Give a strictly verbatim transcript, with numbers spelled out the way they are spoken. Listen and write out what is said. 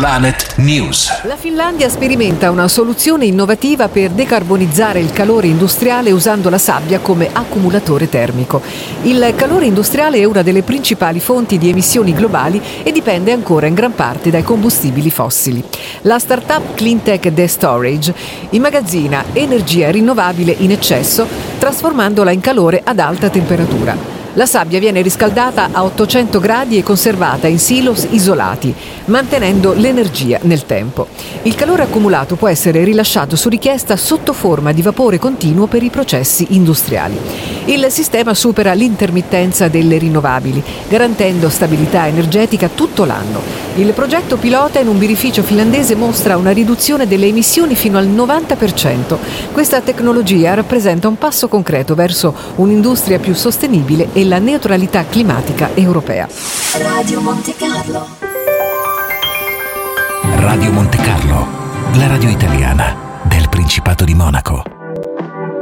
Planet News. La Finlandia sperimenta una soluzione innovativa per decarbonizzare il calore industriale usando la sabbia come accumulatore termico. Il calore industriale è una delle principali fonti di emissioni globali e dipende ancora in gran parte dai combustibili fossili. La startup Cleantech The Storage immagazzina energia rinnovabile in eccesso, trasformandola in calore ad alta temperatura. La sabbia viene riscaldata a ottocento gradi e conservata in silos isolati, mantenendo l'energia nel tempo. Il calore accumulato può essere rilasciato su richiesta sotto forma di vapore continuo per i processi industriali. Il sistema supera l'intermittenza delle rinnovabili, garantendo stabilità energetica tutto l'anno. Il progetto pilota in un birrificio finlandese mostra una riduzione delle emissioni fino al novanta per cento. Questa tecnologia rappresenta un passo concreto verso un'industria più sostenibile e la neutralità climatica europea. Radio Monte Carlo. Radio Monte Carlo, la radio italiana del Principato di Monaco.